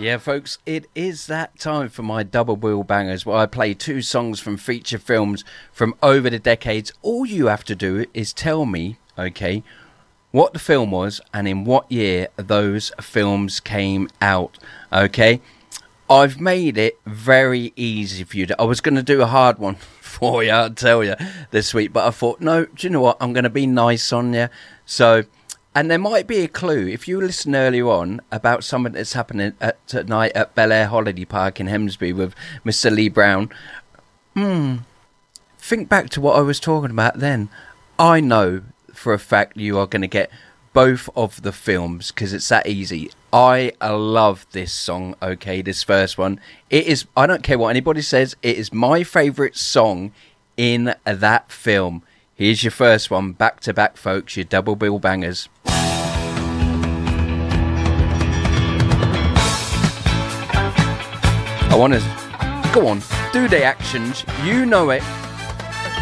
Yeah, folks, it is that time for my double bill bangers where I play two songs from feature films from over the decades. All you have to do is tell me, okay, what the film was and in what year those films came out, okay? I've made it very easy for you. I was going to do a hard one for you, I'll tell you, this week, but I thought, no, do you know what? I'm going to be nice on you. So... And there might be a clue, if you listen earlier on, about something that's happening tonight at Bel Air Holiday Park in Hemsbury with Mr. Lee Brown. Think back to what I was talking about then. I know for a fact you are going to get both of the films because it's that easy. I love this song, okay, this first one. It is, I don't care what anybody says, it is my favourite song in that film. Here's your first one, back to back, folks, your double bill bangers. I want to... Go on, do the actions. You know it.